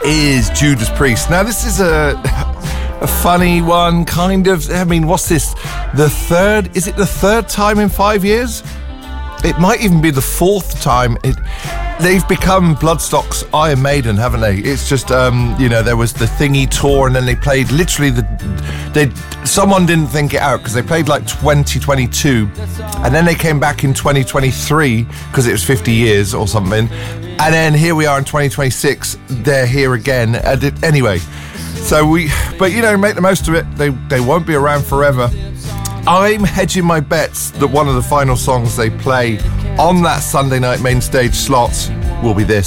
is Judas Priest. Now, this is a funny one, kind of. I mean, what's this? Is it the third time in 5 years? It might even be the fourth time. They've become Bloodstock's Iron Maiden, haven't they? It's just, there was the Thingy tour, and then they played literally someone didn't think it out because they played like 2022, and then they came back in 2023 because it was 50 years or something, and then here we are in 2026. They're here again. Anyway, but make the most of it. They won't be around forever. I'm hedging my bets that one of the final songs they play on that Sunday night main stage slot will be this.